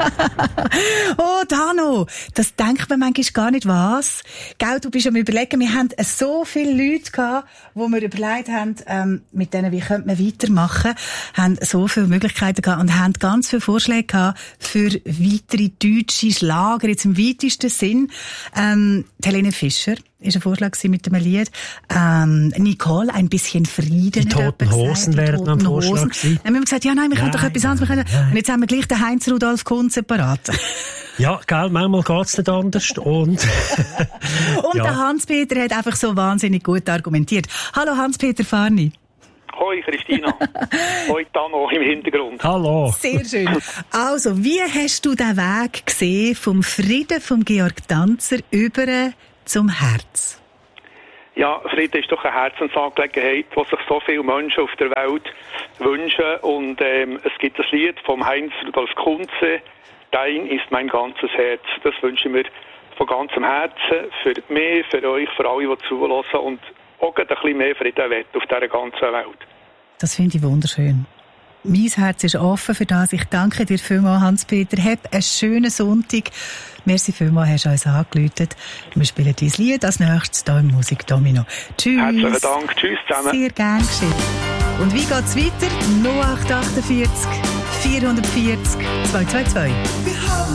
Oh, Dano, das denkt man manchmal gar nicht, was? Gell, du bist am Überlegen, wir haben so viele Leute gehabt, wo wir überlegt haben, mit denen, wie könnte man weitermachen, haben so viele Möglichkeiten gehabt und haben ganz viele Vorschläge gehabt für weitere deutsche Schlager, jetzt im weitesten Sinn. Helene Fischer ist ein Vorschlag mit dem Lied. Nicole, ein bisschen Frieden. Die Toten Hosen wären am Vorschlag gewesen. Dann haben wir gesagt, ja, nein, wir können doch etwas anderes. Und jetzt haben wir gleich den Heinz Rudolf Kunz separat. Ja, gell, manchmal geht's nicht anders. Und ja. Der Hans-Peter hat einfach so wahnsinnig gut argumentiert. Hallo Hans-Peter Farni. Hoi Christina. Hoi Tano im Hintergrund. Hallo. Sehr schön. Also, wie hast du den Weg gesehen vom Frieden vom Georg Danzer über zum Herz? Ja, Frieden ist doch eine Herzensangelegenheit, die sich so viele Menschen auf der Welt wünschen. Und es gibt das Lied vom Heinz Rudolf Kunze, Dein ist mein ganzes Herz. Das wünsche ich mir von ganzem Herzen für mich, für euch, für alle, die zulassen und auch ein bisschen mehr Frieden wollen auf dieser ganzen Welt. Das finde ich wunderschön. Mein Herz ist offen für das. Ich danke dir vielmals, Hans-Peter. Hab einen schönen Sonntag. Merci vielmals, hast du uns angeläutet. Wir spielen dein Lied als nächstes hier im Musikdomino. Tschüss. Herzlichen Dank. Tschüss zusammen. Sehr gern geschehen. Und wie geht's weiter? 0848 440 222.